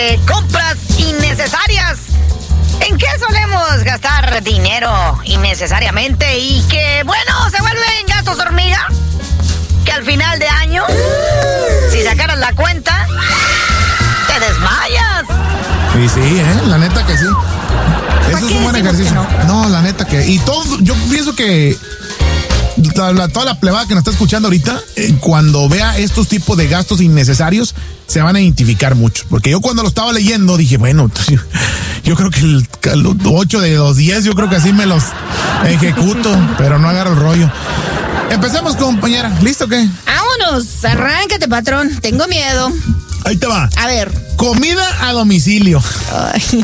compras innecesarias. ¿En qué solemos gastar dinero innecesariamente y que, bueno, se vuelven gastos hormiga? Que al final de año, si sacaras la cuenta, te desmayas. Y sí, la neta que sí. Eso es un buen ejercicio. No, la neta que... Y todo, yo pienso que toda la plebada que nos está escuchando ahorita, cuando vea estos tipos de gastos innecesarios, se van a identificar mucho. Porque yo cuando lo estaba leyendo dije, bueno, yo creo que el 8 de los 10, yo creo que así me los ejecuto, pero no agarro el rollo. Empecemos, compañera. ¿Listo o qué? Vámonos, arráncate, patrón. Tengo miedo. Ahí te va. A ver. Comida a domicilio. Ay,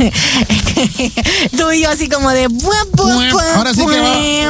tú y yo así como de... Ahora sí que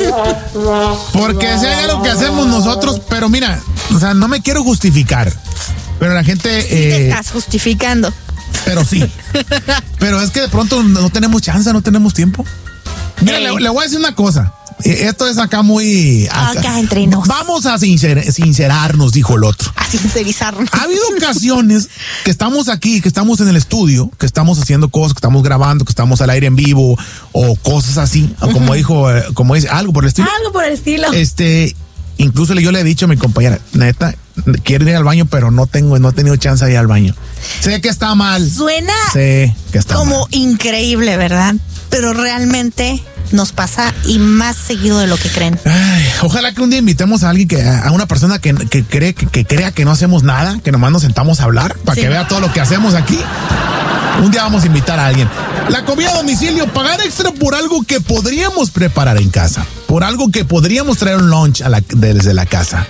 va. Porque si hay algo que hacemos nosotros, pero mira, o sea, no me quiero justificar, pero la gente... Sí te estás justificando. Pero sí. Pero es que de pronto no tenemos chance, no tenemos tiempo. Mira, le voy a decir una cosa. Esto es acá muy... Acá entre nos. Vamos a sincerarnos, dijo el otro. A sincerizarnos. Ha habido ocasiones que estamos aquí, que estamos en el estudio, que estamos haciendo cosas, que estamos grabando, que estamos al aire en vivo, o cosas así, como dijo, como dice, algo por el estilo. Algo por el estilo. Incluso yo le he dicho a mi compañera, neta, quiero ir al baño, pero no he tenido chance de ir al baño. Sé que está mal. Suena sé que está como mal. Increíble, ¿verdad? Pero realmente nos pasa y más seguido de lo que creen. Ay, ojalá que un día invitemos a alguien a una persona que crea que no hacemos nada, que nomás nos sentamos a hablar, para que vea todo lo que hacemos aquí. Un día vamos a invitar a alguien. La comida a domicilio, pagar extra por algo que podríamos preparar en casa, por algo que podríamos traer un lunch desde la casa.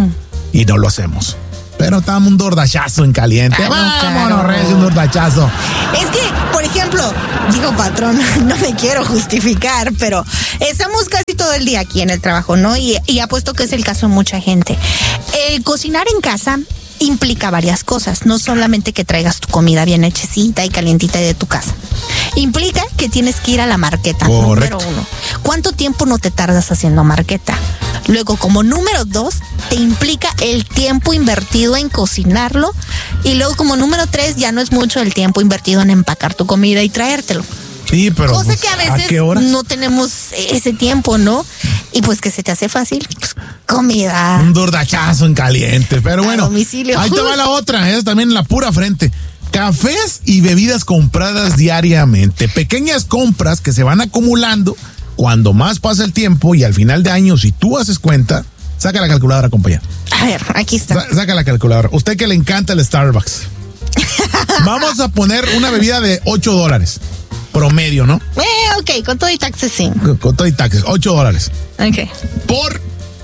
Y no lo hacemos. Pero estamos un dordachazo en caliente. Vámonos, Reyes, un dordachazo. Es que, por ejemplo, digo, patrón, no me quiero justificar, pero estamos casi todo el día aquí en el trabajo, ¿no? Y apuesto que es el caso de mucha gente. El cocinar en casa implica varias cosas, no solamente que traigas tu comida bien hechecita y calientita de tu casa. Implica que tienes que ir a la marqueta. Correcto. Número 1. ¿Cuánto tiempo no te tardas haciendo marqueta? Luego, como número 2, te implica el tiempo invertido en cocinarlo. Y luego, como número 3, ya no es mucho el tiempo invertido en empacar tu comida y traértelo. Sí, pero cosa pues, que a veces ¿a qué horas? No tenemos ese tiempo, ¿no? Y pues que se te hace fácil, pues, comida. Un dordachazo en caliente. Pero bueno, domicilio. Ahí te va la otra, es también la pura frente. Cafés y bebidas compradas diariamente. Pequeñas compras que se van acumulando cuando más pasa el tiempo y al final de año, si tú haces cuenta, saca la calculadora, compañera. A ver, aquí está. Saca la calculadora. Usted que le encanta el Starbucks. Vamos a poner una bebida de $8. Promedio, ¿no? Ok, con todo y taxes, sí. Con todo y taxes, $8. Ok. Por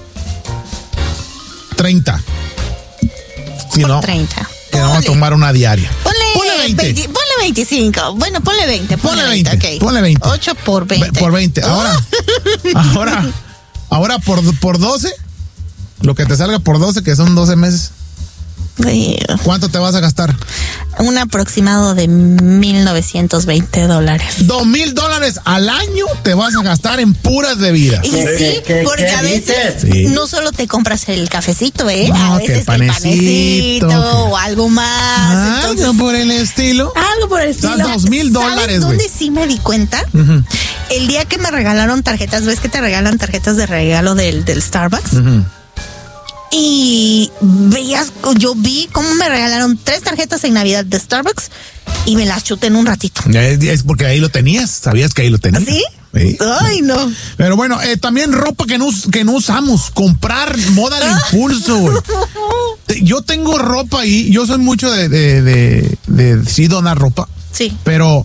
30. Si Por no, 30. que vamos a tomar una diaria. Ponle 20. Ponle 25. Bueno, ponle 20. Ponle 20. Okay. Ponle 20. 8 por 20. Por 20. Ahora por 12. Lo que te salga por 12, que son 12 meses. ¿Cuánto te vas a gastar? Un aproximado de $1,920. $2,000 al año te vas a gastar en puras bebidas. Y sí, porque a veces no solo te compras el cafecito, No, a veces que el panecito o algo más. Algo por el estilo. Algo por el estilo. $2,000, ¿Sabes dónde sí me di cuenta? El día que me regalaron tarjetas, ¿ves que te regalan tarjetas de regalo del Starbucks? Y yo vi cómo me regalaron 3 tarjetas en Navidad de Starbucks y me las chuté en un ratito. Es porque ahí lo tenías, sabías que ahí lo tenías. ¿Sí? Sí. Ay, no. Pero bueno, también ropa que no usamos, comprar moda al impulso, güey. Yo tengo ropa ahí, yo soy mucho de sí donar ropa. Sí. Pero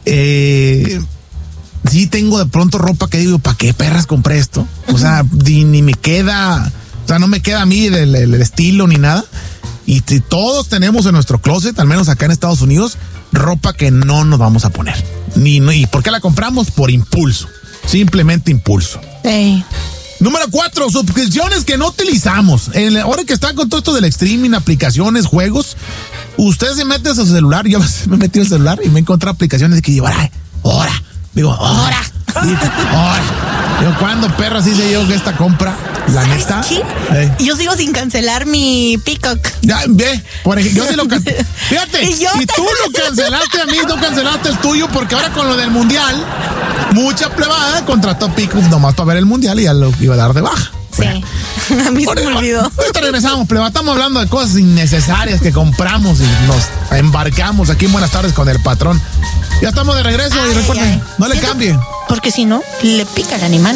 sí tengo de pronto ropa que digo, ¿para qué perras compré esto? O sea, ni me queda... O sea, no me queda a mí el estilo ni nada. Y todos tenemos en nuestro closet, al menos acá en Estados Unidos, ropa que no nos vamos a poner. ¿Y por qué la compramos? Por impulso. Simplemente impulso. Hey. Número 4, suscripciones que no utilizamos. Ahora que están con todo esto del streaming, aplicaciones, juegos, usted se mete a su celular. Yo me metí al celular y me encontré aplicaciones que digo, ahora. Digo, ¿cuándo perras hice yo esta compra? La neta. ¿Qué? Yo sigo sin cancelar mi Peacock. Ya, ve, por ejemplo, yo sí lo cancelé. Fíjate, si tú lo cancelaste a mí, no cancelaste el tuyo, porque ahora con lo del mundial, mucha plebada contrató Peacock nomás para ver el mundial y ya lo iba a dar de baja. Sí, a mí se me olvidó. Ahorita regresamos, pleba. Estamos hablando de cosas innecesarias que compramos y nos embarcamos aquí en Buenas Tardes con el patrón. Ya estamos de regreso y recuerden, no le cambie. Porque si no, le pica el animal.